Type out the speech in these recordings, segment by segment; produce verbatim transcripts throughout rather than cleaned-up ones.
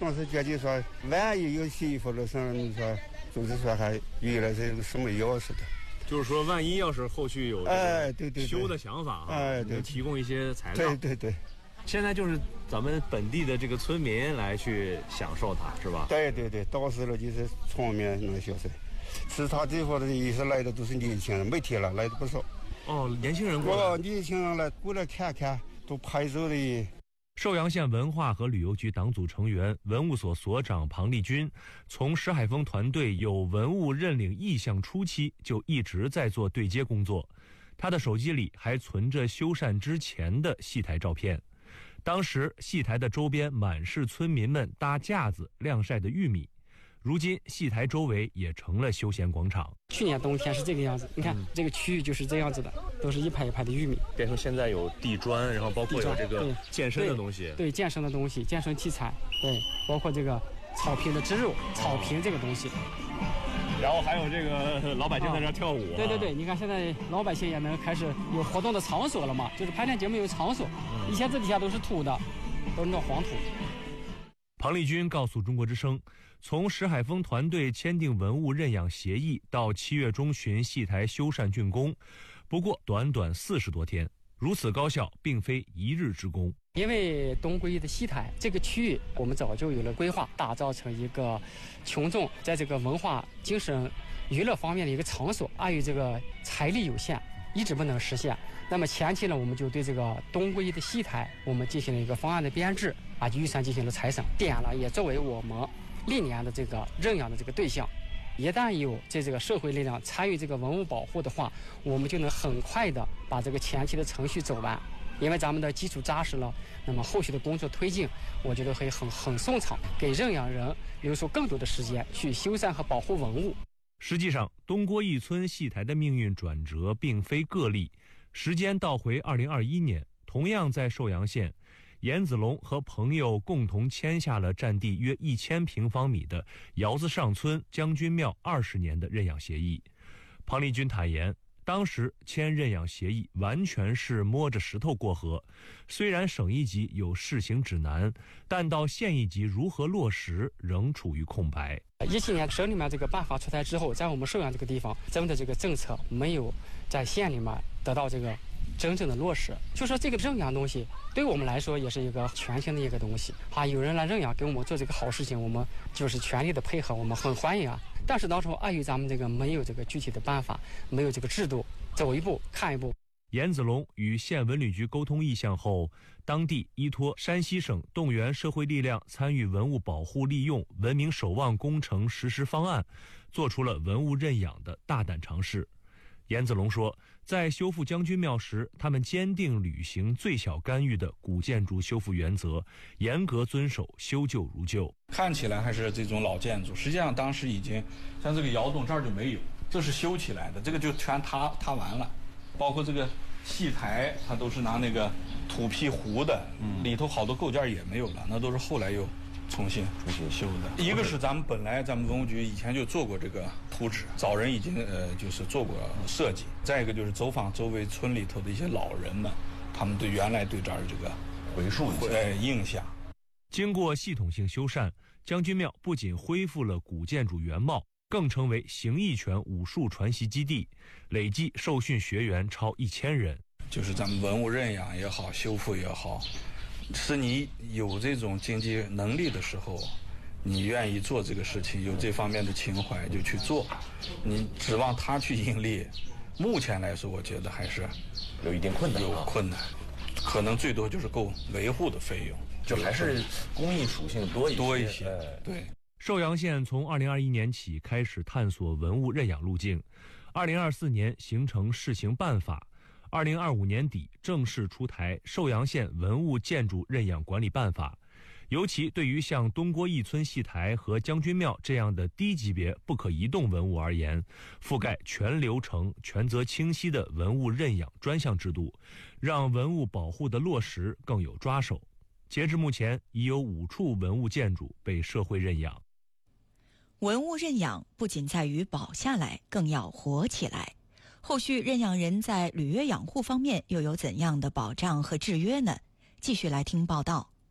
当时觉得说，万一有媳妇了什么说，就是说还原来是什么钥匙的。 就是说，万一要是后续有哎对对修的想法哈， 哎对， 提供一些材料。 对对对。 现在就是咱们本地的这个村民来去享受它，是吧？ 对对对，到时了就是场面那小事。其他地方的也是来的都是年轻人，每天了来的不少。 哦，年轻人过来。 哦，年轻人来过来看看，都拍照的。 寿阳县文化和旅游局党组成员、文物所所长庞立军，从石海峰团队有文物认领意向初期就一直在做对接工作。他的手机里还存着修缮之前的戏台照片。当时戏台的周边满是村民们搭架子晾晒的玉米，如今戏台周围也成了休闲广场。 去年冬天是这个样子，你看、嗯、这个区域就是这样子的，都是一排一排的玉米， 变成现在有地砖，然后包括有这个健身的东西， 对, 对健身的东西，健身器材，对，包括这个草坪的植入，草坪这个东西。 然后还有这个老百姓在这跳舞、啊哦、对对对，你看现在老百姓也能开始有活动的场所了嘛，就是排练节目有场所、嗯、以前这底下都是土的，都是那黄土。 庞立军告诉中国之声，从石海峰团队签订文物认养协议到七月中旬戏台修缮竣工，不过短短四十多天，如此高效并非一日之功。 因为东归的戏台这个区域，我们早就有了规划，打造成一个群众在这个文化、精神、娱乐方面的一个场所。碍于这个财力有限，一直不能实现。那么前期呢，我们就对这个东归的戏台，我们进行了一个方案的编制啊，预算进行了财审，点了也作为我们历年的这个认养的这个对象。一旦有这这个社会力量参与这个文物保护的话，我们就能很快的把这个前期的程序走完。因为咱们的基础扎实了，那么后续的工作推进，我觉得会很很顺畅，给认养人留出更多的时间去修缮和保护文物。 实际上，东郭一村戏台的命运转折并非个例。时间倒回二零二一年，同样在寿阳县，严子龙和朋友共同签下了占地约一千平方米的窑子上村将军庙二十年的认养协议。庞立军坦言，当时签认养协议完全是摸着石头过河，虽然省一级有试行指南，但到县一级如何落实仍处于空白。 一七年省里面这个办法出台之后，在我们寿阳这个地方，真的这个政策没有在县里面得到这个真正的落实。就说这个认养东西对我们来说也是一个全新的一个东西啊，有人来认养给我们做这个好事情，我们就是全力的配合，我们很欢迎啊。但是当时碍于咱们这个没有这个具体的办法，没有这个制度，走一步看一步。 严子龙与县文旅局沟通意向后，当地依托山西省动员社会力量参与文物保护利用文明守望工程实施方案，做出了文物认养的大胆尝试。严子龙说，在修复将军庙时，他们坚定履行最小干预的古建筑修复原则，严格遵守修旧如旧。 看起来还是这种老建筑，实际上当时已经像这个窑洞这儿就没有，这是修起来的，这个就全塌塌完了。包括这个戏台，它都是拿那个土坯糊的，嗯，里头好多构件也没有了，那都是后来又重新重新修的。一个是咱们本来咱们文物局以前就做过这个图纸，早人已经呃就是做过设计。再一个就是走访周围村里头的一些老人们，他们对原来对这儿这个回溯呃印象。 经过系统性修缮，将军庙不仅恢复了古建筑原貌，更成为形意拳武术传习基地，累计受训学员超一千人。 就是咱们文物认养也好，修复也好，是你有这种经济能力的时候，你愿意做这个事情，有这方面的情怀就去做。你指望他去盈利，目前来说，我觉得还是有一定困难， 有困难，可能最多就是够维护的费用， 就还是公益属性多一些。 多一些，对。 寿阳县从二零二一年起开始探索文物认养路径，二零二四年形成试行办法，二零二五年底正式出台寿阳县文物建筑认养管理办法。尤其对于像东郭一村戏台和将军庙这样的低级别不可移动文物而言，覆盖全流程、权责清晰的文物认养专项制度，让文物保护的落实更有抓手。截至目前，已有五处文物建筑被社会认养。 文物认养不仅在于保下来，更要活起来。后续认养人在履约养护方面又有怎样的保障和制约呢？继续来听报道。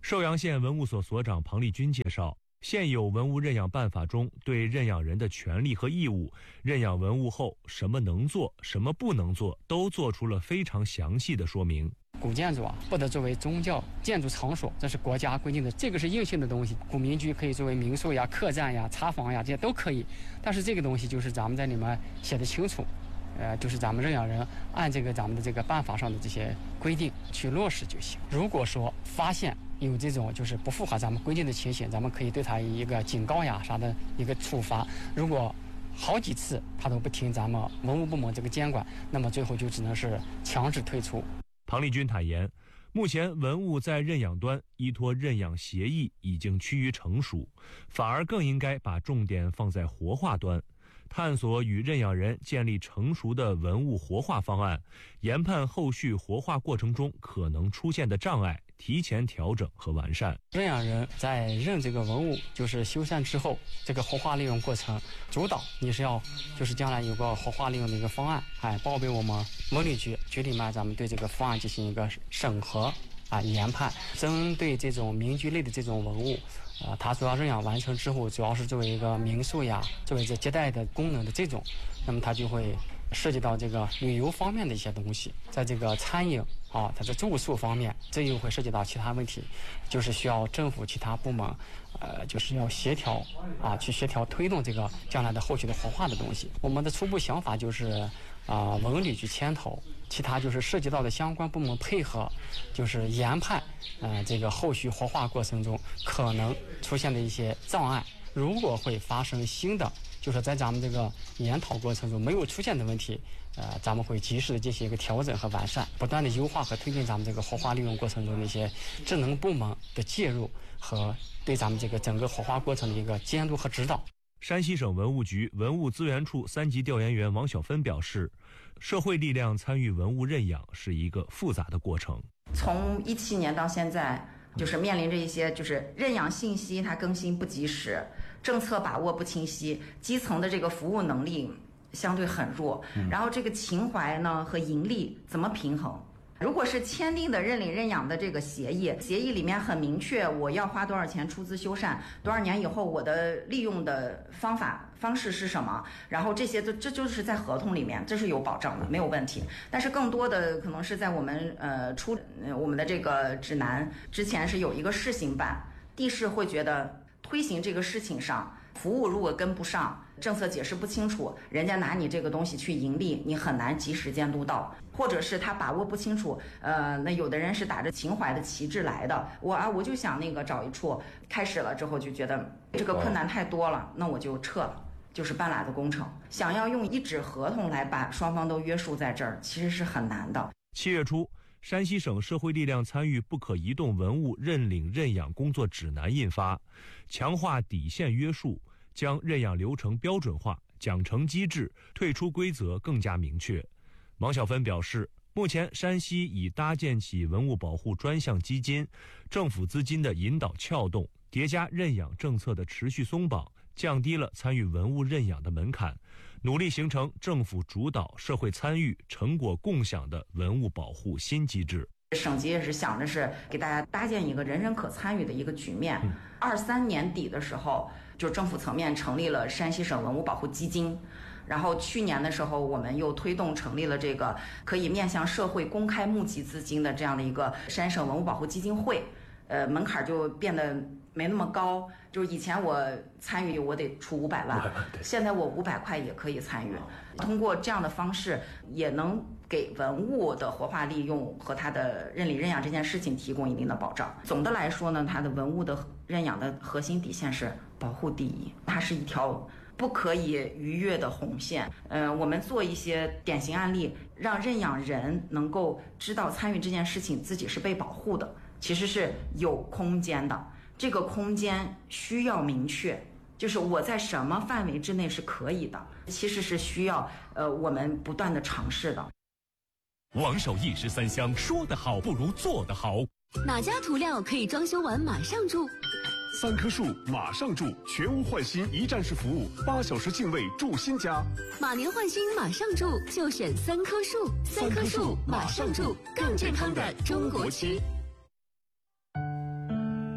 寿阳县文物所所长庞丽君介绍，现有文物认养办法中对认养人的权利和义务、认养文物后什么能做、什么不能做，都做出了非常详细的说明。 古建筑啊，不得作为宗教建筑场所，这是国家规定的，这个是硬性的东西。古民居可以作为民宿呀、客栈呀、茶房呀，这些都可以。但是这个东西就是咱们在里面写的清楚，呃，就是咱们认养人按这个咱们的这个办法上的这些规定去落实就行。如果说发现有这种就是不符合咱们规定的情形，咱们可以对他一个警告呀啥的一个处罚。如果好几次他都不听咱们文物部门这个监管，那么最后就只能是强制退出。 庞丽君坦言，目前文物在认养端依托认养协议已经趋于成熟，反而更应该把重点放在活化端，探索与认养人建立成熟的文物活化方案，研判后续活化过程中可能出现的障碍，提前调整和完善。 认养人在认这个文物就是修缮之后，这个活化利用过程主导你是要就是将来有个活化利用的一个方案，哎，报备我们文旅局，局里面咱们对这个方案进行一个审核啊研判。针对这种民居类的这种文物，呃，它主要认养完成之后，主要是作为一个民宿呀，作为这接待的功能的这种，那么它就会涉及到这个旅游方面的一些东西，在这个餐饮啊，它的住宿方面，这又会涉及到其他问题，就是需要政府其他部门，呃，就是要协调啊，去协调推动这个将来的后续的活化的东西。我们的初步想法就是啊，文旅局牵头，其他就是涉及到的相关部门配合，就是研判，呃，这个后续活化过程中可能出现的一些障碍，如果会发生新的。就是在咱们这个研讨过程中没有出现的问题，呃，咱们会及时的进行一个调整和完善，不断的优化和推进咱们这个活化利用过程中的一些职能部门的介入和对咱们这个整个活化过程的一个监督和指导。 山西省文物局文物资源处三级调研员王小芬表示，社会力量参与文物认养是一个复杂的过程。 从一七年到现在，就是面临着一些就是认养信息它更新不及时，政策把握不清晰，基层的这个服务能力相对很弱，然后这个情怀呢和盈利怎么平衡？如果是签订的认领认养的这个协议，协议里面很明确，我要花多少钱出资修缮，多少年以后我的利用的方法方式是什么，然后这些这这就是在合同里面，这是有保障的，没有问题。但是更多的可能是在我们呃出呃我们的这个指南之前是有一个试行版，地市会觉得推行这个事情上，服务如果跟不上，政策解释不清楚，人家拿你这个东西去盈利，你很难及时监督到，或者是他把握不清楚，呃，那有的人是打着情怀的旗帜来的，我啊我就想那个找一处，开始了之后就觉得这个困难太多了，那我就撤了，就是半拉子工程。想要用一纸合同来把双方都约束在这儿，其实是很难的。 七月初，山西省社会力量参与不可移动文物认领认养工作指南印发，强化底线约束，将认养流程标准化，奖惩机制、退出规则更加明确。王小芬表示，目前山西已搭建起文物保护专项基金，政府资金的引导撬动，叠加认养政策的持续松绑，降低了参与文物认养的门槛，努力形成政府主导、社会参与、成果共享的文物保护新机制。 省级也是想着是给大家搭建一个人人可参与的一个局面。二三年底的时候，就政府层面成立了山西省文物保护基金，然后去年的时候，我们又推动成立了这个可以面向社会公开募集资金的这样的一个山省文物保护基金会，呃，门槛就变得没那么高，就是以前我参与我得出五百万，现在我五百块也可以参与。通过这样的方式，也能给文物的活化利用和它的认领认养这件事情提供一定的保障。总的来说呢，它的文物的认养的核心底线是保护第一，它是一条不可以逾越的红线。呃，我们做一些典型案例，让认养人能够知道参与这件事情自己是被保护的，其实是有空间的。这个空间需要明确，就是我在什么范围之内是可以的，其实是需要呃我们不断的尝试的。 王守义十三香，说得好不如做得好。 哪家涂料可以装修完马上住？ 三棵树马上住，全屋换新一站式服务，八小时净位住新家。 马年换新马上住，就选三棵树。三棵树马上住，更健康的中国区。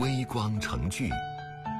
微光成炬。